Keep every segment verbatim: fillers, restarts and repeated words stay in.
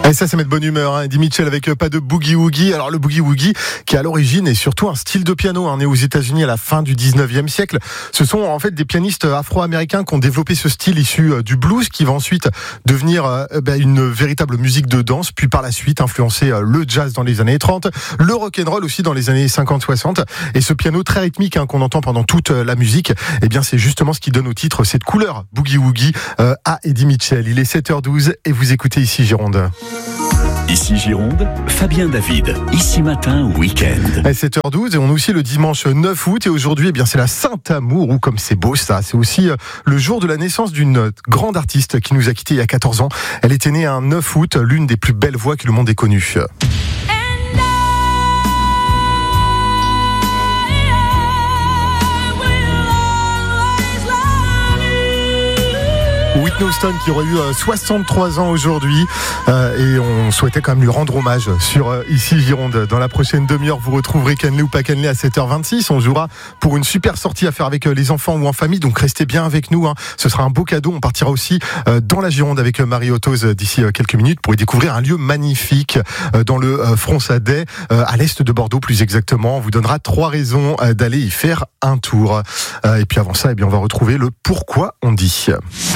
Et ça, ça met de bonne humeur, hein. Eddie Mitchell avec pas de boogie-woogie. Alors le boogie-woogie, qui à l'origine est surtout un style de piano, hein, né aux États-Unis à la fin du dix-neuvième siècle. Ce sont en fait des pianistes afro-américains qui ont développé ce style issu euh, du blues, qui va ensuite devenir euh, bah, une véritable musique de danse, puis par la suite influencer euh, le jazz dans les années trente, le rock'n'roll aussi dans les années cinquante soixante. Et ce piano très rythmique, hein, qu'on entend pendant toute euh, la musique, eh bien c'est justement ce qui donne au titre cette couleur boogie-woogie euh, à Eddie Mitchell. Il est sept heures douze et vous écoutez Ici Gironde. Ici Gironde, Fabien David. Ici Matin, week-end. À sept heures douze et on est aussi le dimanche neuf août et aujourd'hui, eh bien, c'est la Saint-Amour, ou comme c'est beau ça, c'est aussi le jour de la naissance d'une grande artiste qui nous a quittés il y a quatorze ans. Elle était née un neuf août, l'une des plus belles voix que le monde ait connues. Whitney Houston qui aurait eu soixante-trois ans aujourd'hui euh, et on souhaitait quand même lui rendre hommage sur euh, Ici Gironde. Dans la prochaine demi-heure, vous retrouverez Kenley ou pas Kenley à sept heures vingt-six. On jouera pour une super sortie à faire avec euh, les enfants ou en famille, donc restez bien avec nous, hein. Ce sera un beau cadeau. On partira aussi euh, dans la Gironde avec euh, Marie Autos euh, d'ici euh, quelques minutes pour y découvrir un lieu magnifique euh, dans le euh, Fronçadet, euh, à l'est de Bordeaux plus exactement. On vous donnera trois raisons euh, d'aller y faire un tour. Euh, et puis avant ça, eh bien, on va retrouver le pourquoi on dit.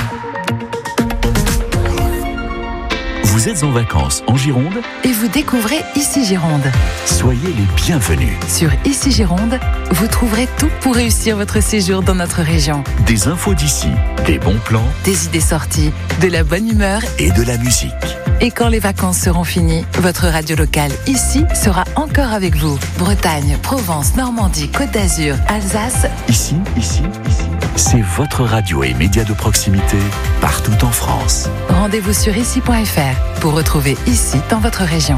Vous êtes en vacances en Gironde et vous découvrez Ici Gironde. Soyez les bienvenus. Sur Ici Gironde, vous trouverez tout pour réussir votre séjour dans notre région. Des infos d'ici, des bons plans, des idées sorties, de la bonne humeur et de la musique. Et quand les vacances seront finies, votre radio locale ici sera encore avec vous. Bretagne, Provence, Normandie, Côte d'Azur, Alsace. Ici, ici, ici. C'est votre radio et média de proximité partout en France. Rendez-vous sur ici point f r pour retrouver Ici dans votre région.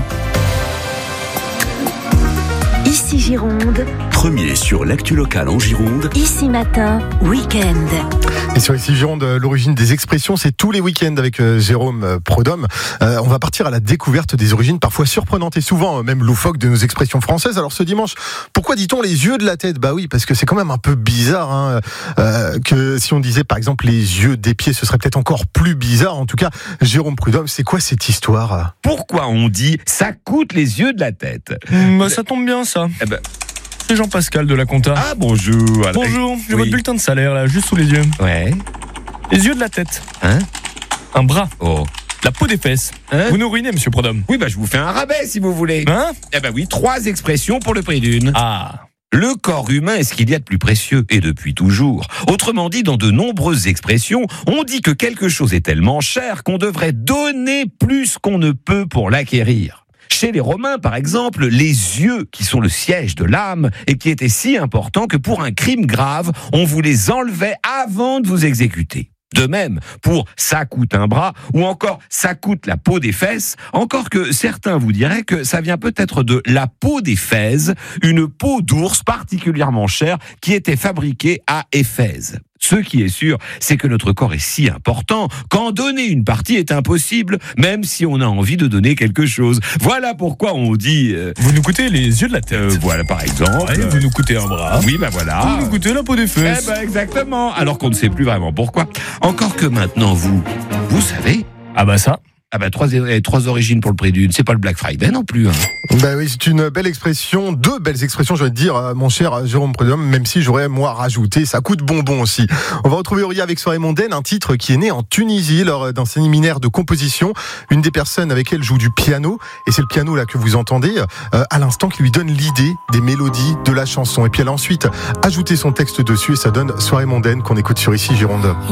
Ici Gironde. Premier sur l'actu locale en Gironde. Ici Matin, week-end. Et sur Ici Gironde, l'origine des expressions, c'est tous les week-ends avec euh, Jérôme euh, Prudhomme. Euh, on va partir à la découverte des origines parfois surprenantes et souvent euh, même loufoques de nos expressions françaises. Alors ce dimanche, pourquoi dit-on les yeux de la tête ? Bah oui, parce que c'est quand même un peu bizarre, hein, euh, que si on disait par exemple les yeux des pieds, ce serait peut-être encore plus bizarre. En tout cas, Jérôme Prudhomme, c'est quoi cette histoire ? Pourquoi on dit ça coûte les yeux de la tête ? Bah, ça tombe bien ça. Eh ben, c'est Jean-Pascal de la compta. Ah bonjour. Alors, bonjour, j'ai oui. votre bulletin de salaire là, juste sous les yeux. Ouais. Les yeux de la tête. Hein ? Un bras. Oh. La peau des fesses. Hein ? Vous nous ruinez, monsieur Prudhomme. Oui, bah je vous fais un rabais si vous voulez. Hein ? Eh ben oui, trois expressions pour le prix d'une. Ah. Le corps humain est ce qu'il y a de plus précieux, et depuis toujours. Autrement dit, dans de nombreuses expressions, on dit que quelque chose est tellement cher qu'on devrait donner plus qu'on ne peut pour l'acquérir. Chez les Romains, par exemple, les yeux, qui sont le siège de l'âme, et qui étaient si importants que pour un crime grave, on vous les enlevait avant de vous exécuter. De même, pour « ça coûte un bras » ou encore « ça coûte la peau des fesses », encore que certains vous diraient que ça vient peut-être de la peau des Fèzes, une peau d'ours particulièrement chère qui était fabriquée à Éphèse. Ce qui est sûr, c'est que notre corps est si important qu'en donner une partie est impossible, même si on a envie de donner quelque chose. Voilà pourquoi on dit... Euh, vous nous coûtez les yeux de la tête. Euh, voilà, par exemple. Ouais, vous nous coûtez un bras. Oui, ben voilà. Vous nous coûtez la peau des fesses. Eh ben exactement. Alors qu'on ne sait plus vraiment pourquoi. Encore que maintenant, vous, vous savez... Ah bah ça... Ah bah trois, trois origines pour le prix d'une, c'est pas le Black Friday non plus. Hein. Bah oui, c'est une belle expression, deux belles expressions, je vais te dire, mon cher Jérôme Prudhomme, même si j'aurais moi rajouté, ça coûte bonbon aussi. On va retrouver Auria avec Soirée mondaine, un titre qui est né en Tunisie lors d'un séminaire de composition. Une des personnes avec elle joue du piano, et c'est le piano là que vous entendez euh, à l'instant qui lui donne l'idée des mélodies de la chanson. Et puis elle a ensuite ajouté son texte dessus et ça donne Soirée mondaine qu'on écoute sur Ici Gironde.